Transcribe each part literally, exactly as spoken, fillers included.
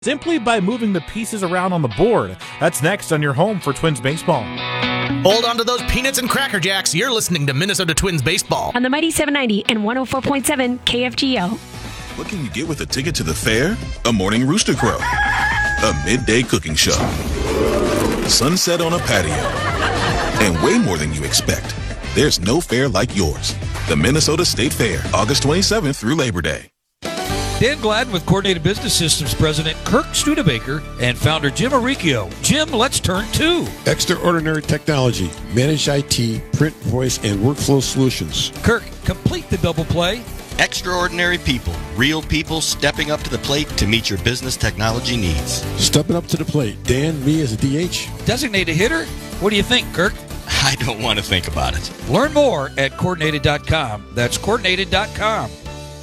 simply by moving the pieces around on the board. That's next on your home for Twins baseball. Hold on to those peanuts and Cracker Jacks. You're listening to Minnesota Twins baseball on the Mighty seven ninety and one oh four point seven K F G O. What can you get with a ticket to the fair? A morning rooster crow, a midday cooking show, sunset on a patio, and way more than you expect. There's no fair like yours. The Minnesota State Fair, August twenty-seventh through Labor Day. Dan Gladden with Coordinated Business Systems President Kirk Studebaker and founder Jim Arricchio. Jim, let's turn to Extraordinary Technology, Managed I T, Print, Voice, and Workflow Solutions. Kirk, complete the double play. Extraordinary people, real people stepping up to the plate to meet your business technology needs. Stepping up to the plate. Dan, me as a D H. Designated hitter? What do you think, Kirk? I don't want to think about it. Learn more at coordinated dot com. That's coordinated dot com.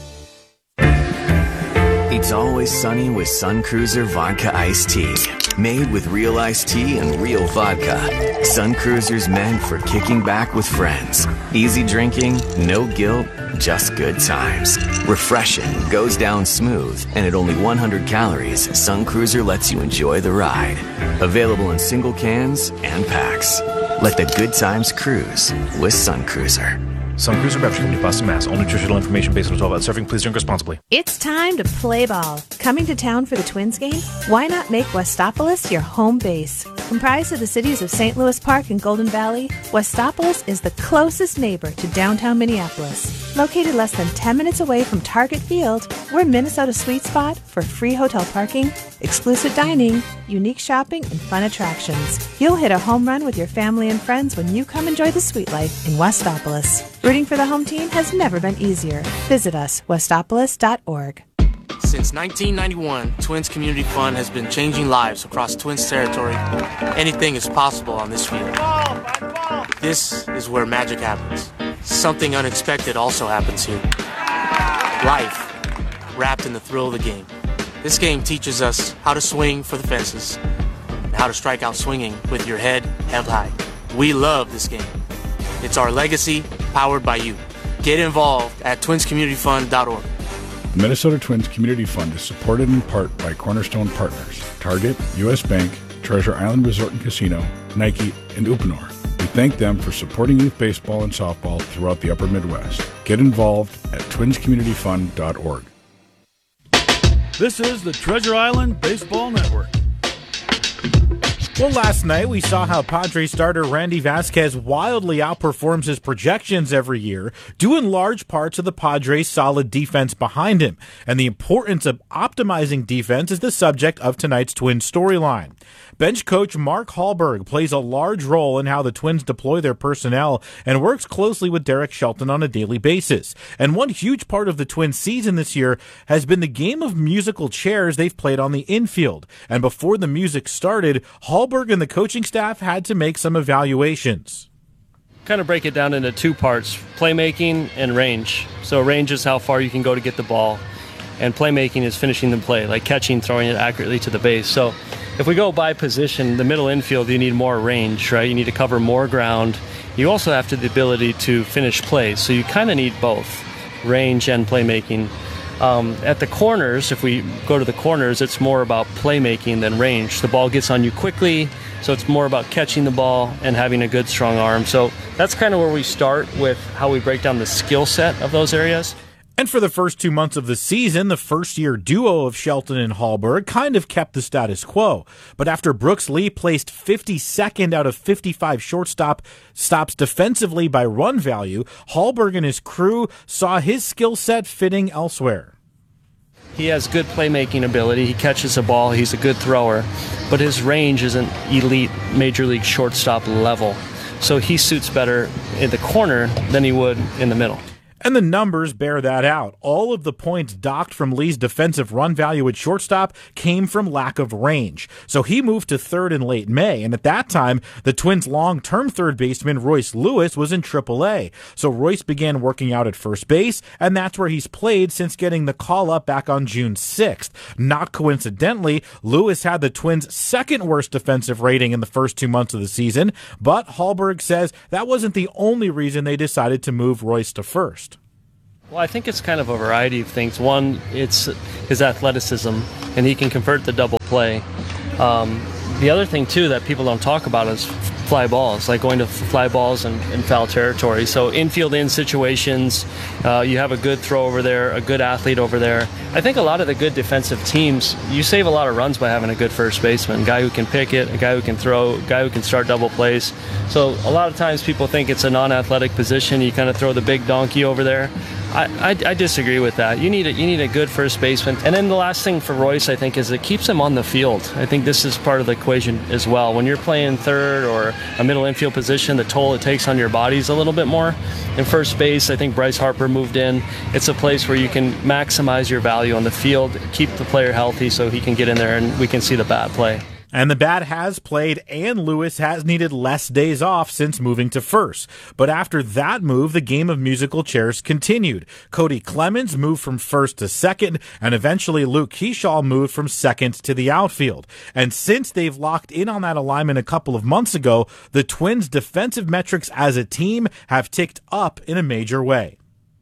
It's always sunny with Sun Cruiser Vodka Iced Tea. Made with real iced tea and real vodka. Sun Cruiser's meant for kicking back with friends. Easy drinking, no guilt, just good times. Refreshing, goes down smooth, and at only one hundred calories, Sun Cruiser lets you enjoy the ride. Available in single cans and packs. Let the good times cruise with Sun Cruiser. Sun Cruiser Beverage Company, Boston, Mass. All nutritional information based on twelve hours serving. Please drink responsibly. It's time to play ball. Coming to town for the Twins game? Why not make Westopolis your home base? Comprised of the cities of Saint Louis Park and Golden Valley, Westopolis is the closest neighbor to downtown Minneapolis. Located less than ten minutes away from Target Field, we're Minnesota's sweet spot for free hotel parking, exclusive dining, unique shopping, and fun attractions. You'll hit a home run with your family and friends when you come enjoy the sweet life in Westopolis. Rooting for the home team has never been easier. Visit us, westopolis dot org. Since nineteen ninety-one, Twins Community Fund has been changing lives across Twins territory. Anything is possible on this field. This is where magic happens. Something unexpected also happens here. Life, wrapped in the thrill of the game. This game teaches us how to swing for the fences and how to strike out swinging with your head held high. We love this game. It's our legacy, powered by you. Get involved at twins community fund dot org. The Minnesota Twins Community Fund is supported in part by Cornerstone Partners, Target, U S Bank, Treasure Island Resort and Casino, Nike, and Uponor. We thank them for supporting youth baseball and softball throughout the upper Midwest. Get involved at twins community fund dot org. This is the Treasure Island Baseball Network. Well, last night we saw how Padres starter Randy Vasquez wildly outperforms his projections every year, due in large part to the Padres' solid defense behind him. And the importance of optimizing defense is the subject of tonight's Twins storyline. Bench coach Mark Hallberg plays a large role in how the Twins deploy their personnel and works closely with Derek Shelton on a daily basis. And one huge part of the Twins season this year has been the game of musical chairs they've played on the infield. And before the music started, Hallberg and the coaching staff had to make some evaluations. Kind of break it down into two parts, playmaking and range. So range is how far you can go to get the ball, and playmaking is finishing the play, like catching, throwing it accurately to the base. So if we go by position, the middle infield, you need more range, right? You need to cover more ground. You also have to the ability to finish plays, so you kind of need both range and playmaking. Um, at the corners, if we go to the corners, it's more about playmaking than range. The ball gets on you quickly, so it's more about catching the ball and having a good, strong arm. So that's kind of where we start with how we break down the skill set of those areas. And for the first two months of the season, the first-year duo of Shelton and Hallberg kind of kept the status quo. But after Brooks Lee placed fifty-second out of fifty-five shortstop stops defensively by run value, Hallberg and his crew saw his skill set fitting elsewhere. He has good playmaking ability. He catches a ball. He's a good thrower. But his range isn't elite major league shortstop level. So he suits better in the corner than he would in the middle. And the numbers bear that out. All of the points docked from Lee's defensive run value at shortstop came from lack of range. So he moved to third in late May, and at that time, the Twins' long-term third baseman Royce Lewis was in triple A. So Royce began working out at first base, and that's where he's played since getting the call-up back on June sixth. Not coincidentally, Lewis had the Twins' second-worst defensive rating in the first two months of the season, but Hallberg says that wasn't the only reason they decided to move Royce to first. Well, I think it's kind of a variety of things. One, it's his athleticism, and he can convert the double play. Um, the other thing, too, that people don't talk about is fly balls, like going to fly balls in, in foul territory. So infield in situations, uh, you have a good throw over there, a good athlete over there. I think a lot of the good defensive teams, you save a lot of runs by having a good first baseman, a guy who can pick it, a guy who can throw, a guy who can start double plays. So a lot of times people think it's a non-athletic position. You kind of throw the big donkey over there. I, I, I disagree with that. You need a, you need a good first baseman. And then the last thing for Royce, I think, is it keeps him on the field. I think this is part of the equation as well. When you're playing third or a middle infield position, the toll it takes on your body is a little bit more. In first base, I think Bryce Harper moved in. It's a place where you can maximize your value on the field, keep the player healthy so he can get in there and we can see the bat play. And the bat has played, and Lewis has needed less days off since moving to first. But after that move, the game of musical chairs continued. Cody Clemens moved from first to second, and eventually Luke Keeschall moved from second to the outfield. And since they've locked in on that alignment a couple of months ago, the Twins' defensive metrics as a team have ticked up in a major way.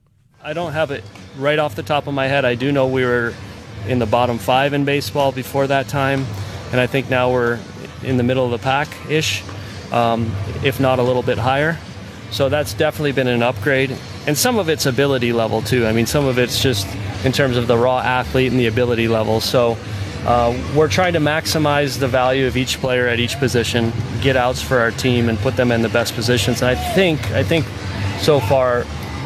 I don't have it right off the top of my head. I do know we were in the bottom five in baseball before that time. And I think now we're in the middle of the pack-ish, um, if not a little bit higher. So that's definitely been an upgrade. And some of it's ability level, too. I mean, some of it's just in terms of the raw athlete and the ability level. So uh, we're trying to maximize the value of each player at each position, get outs for our team, and put them in the best positions. And I think, I think so far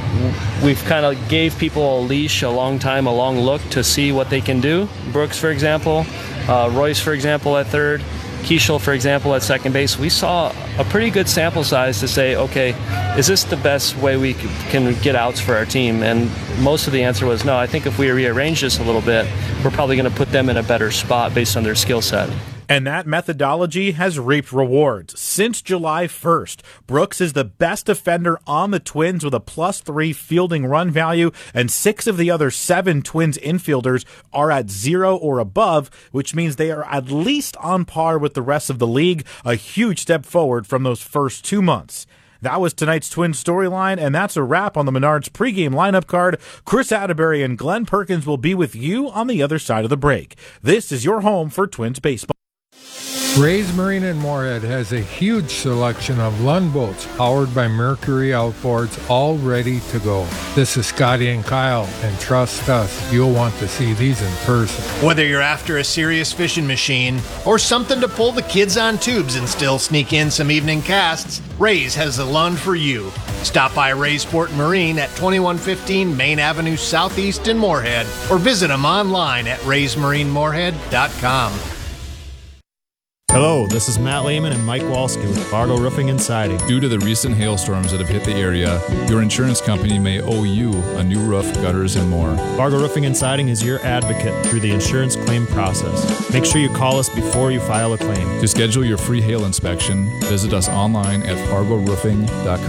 we've kind of gave people a leash, a long time, a long look to see what they can do. Brooks, for example. Uh, Royce, for example, at third, Keeschall, for example, at second base. We saw a pretty good sample size to say, okay, is this the best way we can get outs for our team? And most of the answer was no. I think if we rearrange this a little bit, we're probably going to put them in a better spot based on their skill set. And that methodology has reaped rewards. Since July first, Brooks is the best defender on the Twins with a plus three fielding run value, and six of the other seven Twins infielders are at zero or above, which means they are at least on par with the rest of the league, a huge step forward from those first two months. That was tonight's Twins storyline, and that's a wrap on the Menards pregame lineup card. Chris Atterbury and Glenn Perkins will be with you on the other side of the break. This is your home for Twins baseball. Ray's Marine in Moorhead has a huge selection of Lund boats powered by Mercury outboards, all ready to go. This is Scotty and Kyle, and trust us, you'll want to see these in person. Whether you're after a serious fishing machine or something to pull the kids on tubes and still sneak in some evening casts, Ray's has a Lund for you. Stop by Ray's Sport Marine at twenty-one fifteen Main Avenue Southeast in Moorhead, or visit them online at rays marine moorhead dot com. Hello, this is Matt Lehman and Mike Walski with Fargo Roofing and Siding. Due to the recent hailstorms that have hit the area, your insurance company may owe you a new roof, gutters, and more. Fargo Roofing and Siding is your advocate through the insurance claim process. Make sure you call us before you file a claim. To schedule your free hail inspection, visit us online at fargo roofing dot